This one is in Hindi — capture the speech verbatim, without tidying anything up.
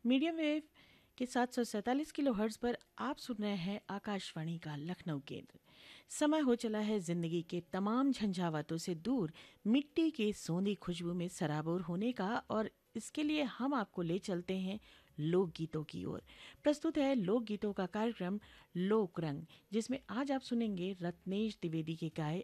मीडियम वेव के सात सौ सैंतालीस किलो हर्ट्ज पर आप सुन रहे हैं आकाशवाणी का लखनऊ केंद्र। समय हो चला है जिंदगी के तमाम झंझावातों से दूर मिट्टी के सोंधी खुशबू में सराबोर होने का, और इसके लिए हम आपको ले चलते हैं लोकगीतों की ओर। प्रस्तुत है लोकगीतों का कार्यक्रम लोक रंग, जिसमें आज आप सुनेंगे रत्नेश द्विवेदी के गाए